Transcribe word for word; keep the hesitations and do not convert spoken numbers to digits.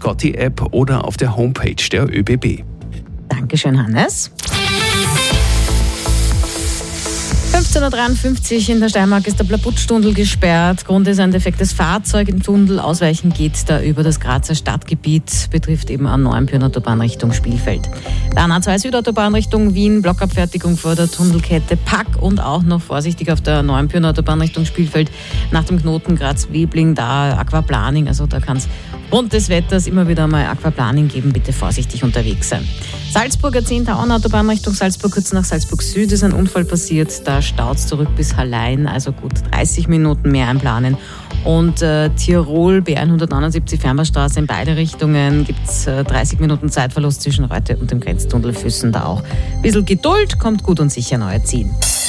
Scotty-App oder auf der Homepage der ÖBB. Dankeschön, Hannes. fünfzehn Uhr dreiundfünfzig in der Steiermark ist der Blabutz-Tunnel gesperrt. Grund ist ein defektes Fahrzeug im Tunnel. Ausweichen geht da über das Grazer Stadtgebiet. Betrifft eben A neun Autobahn Richtung Spielfeld. Dann A zwei Südautobahn Richtung Wien. Blockabfertigung vor der Tunnelkette Pack und auch noch vorsichtig auf der A neun Autobahn Richtung Spielfeld. Nach dem Knoten Graz-Webling da Aquaplaning. Also da kann es aufgrund des Wetters immer wieder mal Aquaplaning geben. Bitte vorsichtig unterwegs sein. Salzburger zehnter Autobahn Richtung Salzburg, kurz nach Salzburg Süd ist ein Unfall passiert. Da staut es zurück bis Hallein, also gut dreißig Minuten mehr einplanen. Und äh, Tirol, B hundertneunundsiebzig Fernbahnstraße in beide Richtungen gibt es äh, dreißig Minuten Zeitverlust zwischen Reute und dem Grenztunnel Füssen. Da auch ein bisschen Geduld, kommt gut und sicher neuer Ziel.